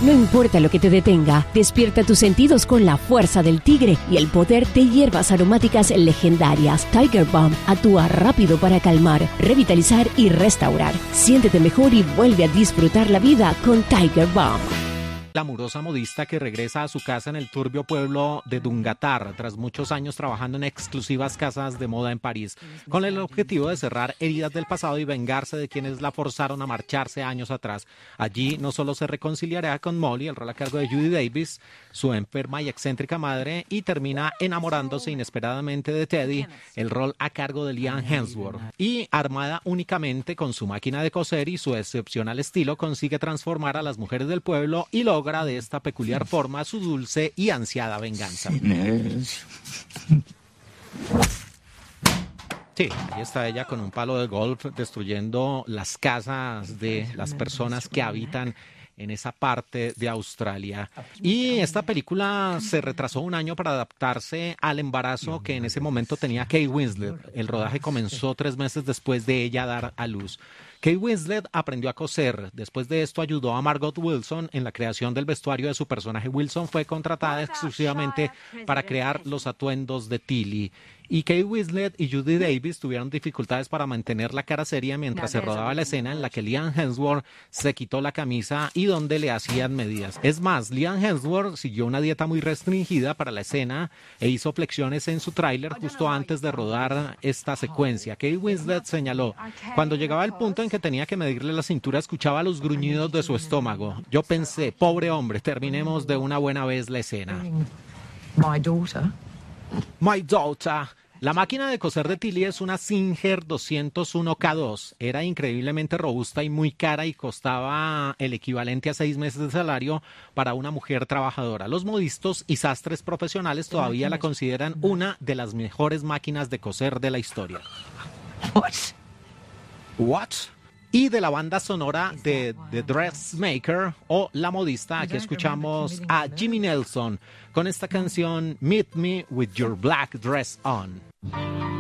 No importa lo que te detenga, despierta tus sentidos con la fuerza del tigre y el poder de hierbas aromáticas legendarias. Tiger Balm actúa rápido para calmar, revitalizar y restaurar. Siéntete mejor y vuelve a disfrutar la vida con Tiger Balm. La amorosa modista que regresa a su casa en el turbio pueblo de Dungatar tras muchos años trabajando en exclusivas casas de moda en París, con el objetivo de cerrar heridas del pasado y vengarse de quienes la forzaron a marcharse años atrás. Allí no solo se reconciliará con Molly, el rol a cargo de Judy Davis, su enferma y excéntrica madre, y termina enamorándose inesperadamente de Teddy, el rol a cargo de Liam Hemsworth. Y armada únicamente con su máquina de coser y su excepcional estilo, consigue transformar a las mujeres del pueblo y logra de esta peculiar forma su dulce y ansiada venganza. Sí, ahí está ella con un palo de golf destruyendo las casas de las personas que habitan en esa parte de Australia. Y esta película se retrasó un año para adaptarse al embarazo que en ese momento tenía Kate Winslet. El rodaje comenzó 3 meses después de ella dar a luz. Kate Winslet aprendió a coser. Después de esto ayudó a Margot Wilson en la creación del vestuario de su personaje. Wilson fue contratada exclusivamente para crear los atuendos de Tilly. Y Kate Winslet y Judy Davis tuvieron dificultades para mantener la cara seria mientras se rodaba la escena en la que Liam Hemsworth se quitó la camisa y donde le hacían medidas. Es más, Liam Hemsworth siguió una dieta muy restringida para la escena e hizo flexiones en su tráiler justo antes de rodar esta secuencia. Kate Winslet señaló: cuando llegaba el punto en que tenía que medirle la cintura, escuchaba los gruñidos de su estómago. Yo pensé, pobre hombre, terminemos de una buena vez la escena. My daughter. La máquina de coser de Tilly es una Singer 201K2. Era increíblemente robusta y muy cara y costaba el equivalente a 6 meses de salario para una mujer trabajadora. Los modistas y sastres profesionales todavía la consideran una de las mejores máquinas de coser de la historia. What? Y de la banda sonora de The Dressmaker o La Modista, aquí escuchamos a Jimmy Nelson con esta canción Meet Me With Your Black Dress On.